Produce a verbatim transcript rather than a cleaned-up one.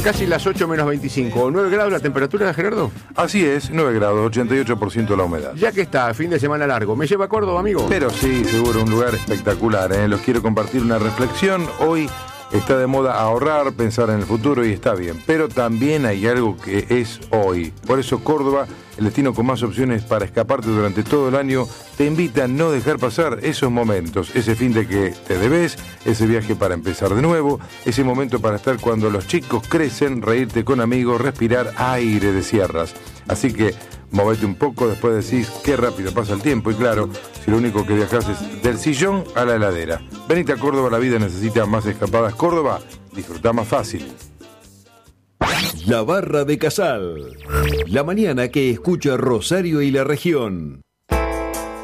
Casi las ocho menos veinticinco. ¿nueve grados la temperatura, Gerardo? Así es, nueve grados, ochenta y ocho por ciento la humedad. Ya que está, fin de semana largo. ¿Me lleva a Córdoba, amigo? Pero sí, seguro, un lugar espectacular, ¿eh? Los quiero compartir una reflexión. Hoy está de moda ahorrar, pensar en el futuro y está bien. Pero también hay algo que es hoy. Por eso Córdoba, el destino con más opciones para escaparte durante todo el año, te invita a no dejar pasar esos momentos. Ese fin de que te debes, ese viaje para empezar de nuevo, ese momento para estar cuando los chicos crecen, reírte con amigos, respirar aire de sierras. Así que movete un poco, después decís qué rápido pasa el tiempo. Y claro, si lo único que viajás es del sillón a la heladera. Venite a Córdoba, la vida necesita más escapadas. Córdoba, disfrutá más fácil. La Barra de Casal. La mañana que escucha Rosario y la región.